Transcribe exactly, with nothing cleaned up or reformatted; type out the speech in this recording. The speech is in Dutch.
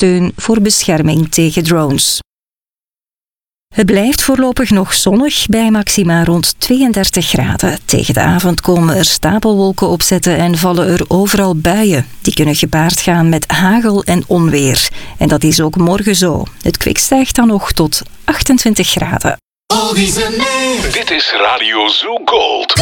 steun voor bescherming tegen drones. Het blijft voorlopig nog zonnig bij maxima rond tweeëndertig graden. Tegen de avond komen er stapelwolken opzetten en vallen er overal buien. Die kunnen gepaard gaan met hagel en onweer. En dat is ook morgen zo. Het kwik stijgt dan nog tot achtentwintig graden. Dit is Radio Zoo Gold.